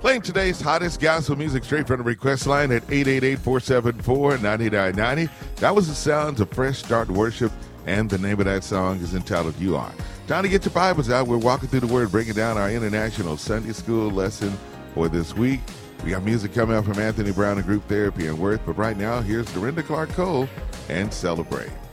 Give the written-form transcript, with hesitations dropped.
Playing today's hottest gospel music straight from the request line at 888-474-9990. That was the sounds of Fresh Start Worship, and the name of that song is entitled You Are. Time to get your Bibles out. We're walking through the Word, breaking down our International Sunday School lesson for this week. We got music coming out from Anthony Brown and Group Therapy and Worth, but right now, here's Dorinda Clark Cole and Celebrate.